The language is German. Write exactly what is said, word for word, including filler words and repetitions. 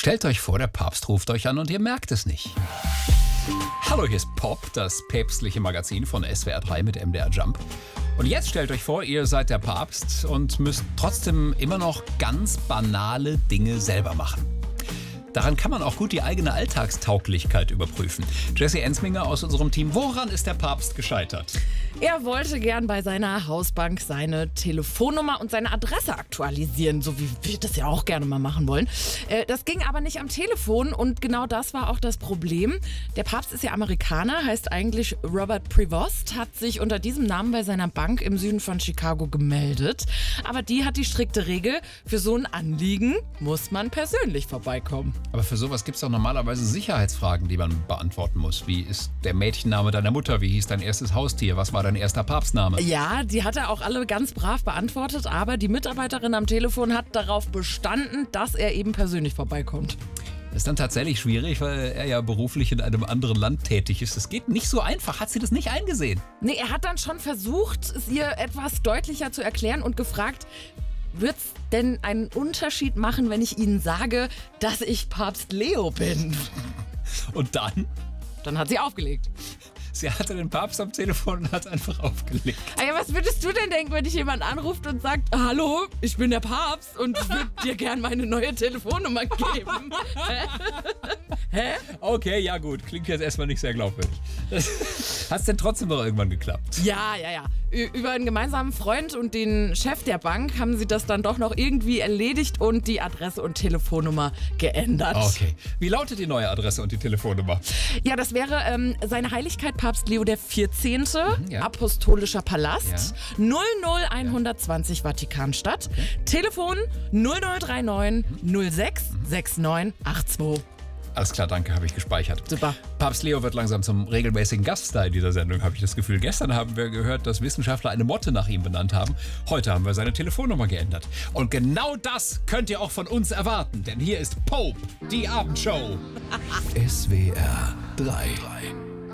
Stellt euch vor, der Papst ruft euch an und ihr merkt es nicht. Hallo, hier ist Pop, das päpstliche Magazin von S W R drei mit M D R Jump. Und jetzt stellt euch vor, ihr seid der Papst und müsst trotzdem immer noch ganz banale Dinge selber machen. Daran kann man auch gut die eigene Alltagstauglichkeit überprüfen. Jessie Ensminger aus unserem Team, woran ist der Papst gescheitert? Er wollte gern bei seiner Hausbank seine Telefonnummer und seine Adresse aktualisieren, so wie wir das ja auch gerne mal machen wollen. Äh, das ging aber nicht am Telefon und genau das war auch das Problem. Der Papst ist ja Amerikaner, heißt eigentlich Robert Prevost, hat sich unter diesem Namen bei seiner Bank im Süden von Chicago gemeldet. Aber die hat die strikte Regel, für so ein Anliegen muss man persönlich vorbeikommen. Aber für sowas gibt es doch normalerweise Sicherheitsfragen, die man beantworten muss. Wie ist der Mädchenname deiner Mutter? Wie hieß dein erstes Haustier? Was war dein erster Papstname? Ja, die hat er auch alle ganz brav beantwortet, aber die Mitarbeiterin am Telefon hat darauf bestanden, dass er eben persönlich vorbeikommt. Das ist dann tatsächlich schwierig, weil er ja beruflich in einem anderen Land tätig ist. Das geht nicht so einfach. Hat sie das nicht eingesehen? Nee, er hat dann schon versucht, es ihr etwas deutlicher zu erklären und gefragt, wird es denn einen Unterschied machen, wenn ich Ihnen sage, dass ich Papst Leo bin? Und dann? Dann hat sie aufgelegt. Sie hatte den Papst am Telefon und hat einfach aufgelegt. Ah ja, was würdest du denn denken, wenn dich jemand anruft und sagt, hallo, ich bin der Papst und ich würde dir gern meine neue Telefonnummer geben? Hä? Hä? Okay, ja gut. Klingt jetzt erstmal nicht sehr glaubwürdig. Hat es denn trotzdem noch irgendwann geklappt? Ja, ja, ja. Ü- Über einen gemeinsamen Freund und den Chef der Bank haben sie das dann doch noch irgendwie erledigt und die Adresse und Telefonnummer geändert. Okay. Wie lautet die neue Adresse und die Telefonnummer? Ja, das wäre ähm, seine Heiligkeit Papst Leo der vierzehnte. Mhm, ja. Apostolischer Palast, Ja. null null hundertzwanzig Vatikanstadt, Telefon null null drei neun null sechs sechs neun acht zwei. Alles klar, danke, habe ich gespeichert. Super. Papst Leo wird langsam zum regelmäßigen Gaststar in dieser Sendung, habe ich das Gefühl. Gestern haben wir gehört, dass Wissenschaftler eine Motte nach ihm benannt haben. Heute haben wir seine Telefonnummer geändert. Und genau das könnt ihr auch von uns erwarten, denn hier ist Pope, die Abendshow. S W R drei.